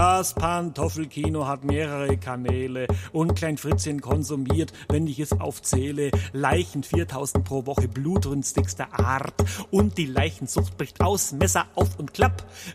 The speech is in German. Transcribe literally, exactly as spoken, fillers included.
Das Pantoffelkino hat mehrere Kanäle und Klein Fritzchen konsumiert, wenn ich es aufzähle, Leichen viertausend pro Woche blutrünstigster Art und die Leichenzucht bricht aus, Messer auf und klapp.